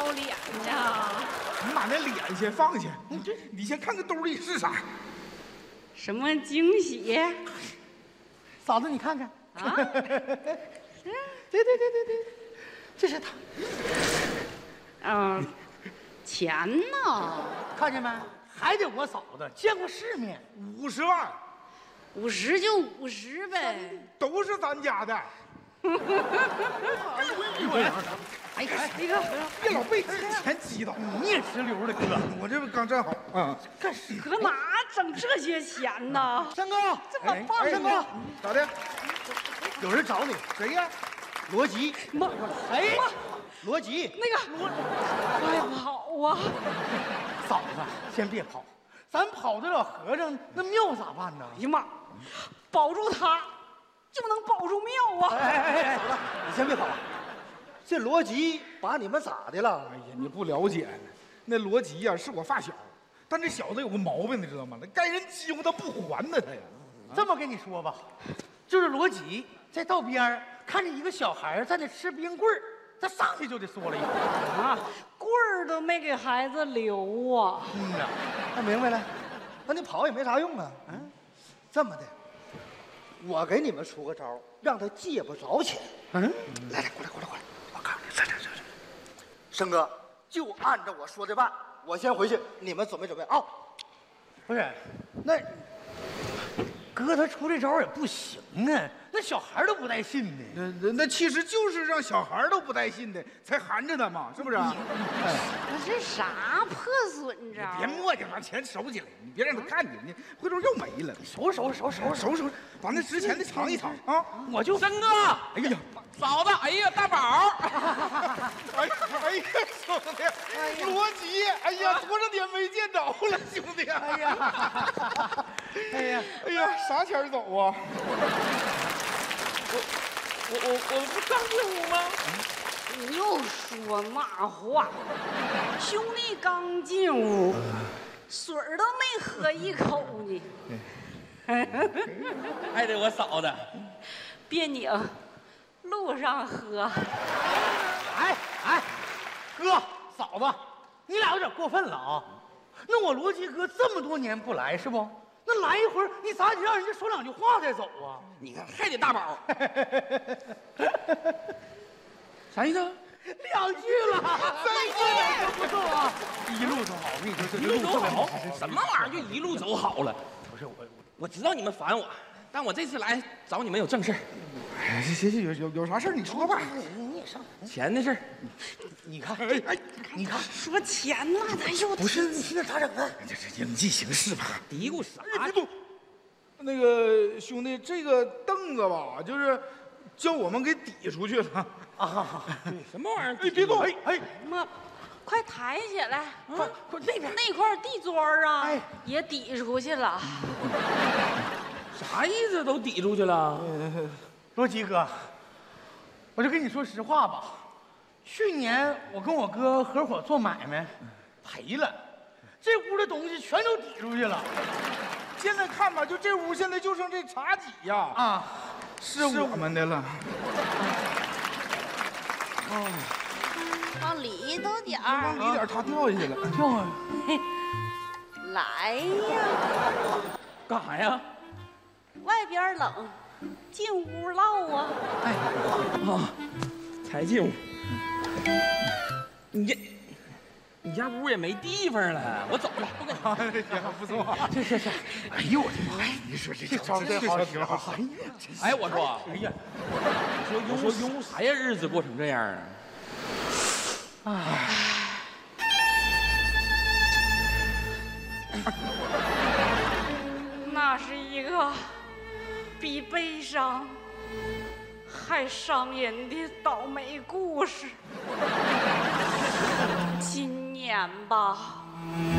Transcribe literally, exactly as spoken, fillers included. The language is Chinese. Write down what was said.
脸呀！ 你把那脸先放下，你这你先看看兜里是啥？ 什么惊喜？ 嫂子，你看看啊！ 对对对对对，这是他。 嗯，钱呢？ 看见没？还得我嫂子见过世面。 五十万， 五十就五十呗。 都是咱家的。 哎哎， 那个别老被钱激到， 你也直流的哥， 我这不刚站好啊？ 干什么？ 搁哪整这些钱呢？ 三哥， 这么棒哎三哥， 咋的？ 有人找你， 谁呀？ 罗辑。 妈， 哎，罗辑， 那个罗，快跑啊！ 嫂子，先别跑，咱跑得了和尚，那庙咋办呢？ 哎呀妈，保住他，就能保住庙啊！ 哎哎哎哎，嫂子，你先别跑，这罗辑把你们咋的了？ 哎呀，你不了解呢，那罗辑呀是我发小，但这小子有个毛病，你知道吗？那该人激用他不还呢，他呀。 这么跟你说吧，就是罗辑在道边儿看见一个小孩在那吃冰棍儿，他上去就得说了一句啊，棍儿都没给孩子留啊！ 嗯呐，那明白了，那你跑也没啥用啊。嗯，这么的，我给你们出个招，让他借不着钱。嗯，来来，过来过来过来，我告诉你，这这这这，生哥就按照我说的办，我先回去，你们准备准备啊。不是，那哥他出这招也不行啊，那小孩都不带信的。 那那那其实就是让小孩都不带信的，才含着他嘛，是不是？哎， 那这啥破损招？ 别磨叽，把钱收起来，你别让他看见，你回头又没了。 收拾收拾收拾收拾收拾收拾，把那值钱的藏一藏啊！ 我就三哥， 哎呀， 嫂子，哎呀，大宝， 哎呀哎呀，兄弟，罗辑，哎呀，多少年没见着了，兄弟！ 哎呀，哎呀， 哎呀，啥钱走啊？ 我我我不刚进屋吗？ 你又说嘛话？兄弟刚进屋，水儿都没喝一口呢。 还得我嫂子。 别拧，路上喝。 哎哎，哥嫂子，你俩有点过分了啊！那我罗辑哥这么多年不来是不？那来一会儿，你咋得让人家说两句话再走啊？ 你看，还得大宝。啥意思？ 两句了，三句不错啊！一路走好，我跟你说，这一路走好， 什什么玩意儿就一路走好了？ 不是我， 我知道你们烦我，但我这次来找你们有正事儿， 哎，行行，有有有啥事儿你说吧。 你也上， 钱的事儿。 你看，哎哎，你看， 说钱了，他又不是你现在咋整啊？ 这这应季行事吧。 嘀咕啥？ 哎，别动。那个兄弟，这个凳子吧，就是叫我们给抵出去了。 啊， 什么玩意儿？ 哎，别动！ 哎哎， 妈，快抬起来！ 快快那边， 那块地砖啊， 哎也抵出去了。 啥意思？都抵出去了？ 罗辑哥，我就跟你说实话吧，去年我跟我哥合伙做买卖，赔了，这屋的东西全都抵出去了。 现在看吧，就这屋现在就剩这茶几呀， 啊， 是我们的了。 往里头点往儿， 里点，它掉下去了。 跳啊！ 来呀！ 干啥呀？ 外边冷，进屋唠啊！ 哎， 啊，才进屋。你这，你家屋也没地方了，我走了，不跟你。 行，不错。 这这这，哎呦我的妈！ 你说这这招真好， 挺好。 哎呀， 哎，我说， 哎呀， 我说用啥呀？日子过成这样啊？ 哎， 那是一个比悲伤还伤人的倒霉故事。今年吧。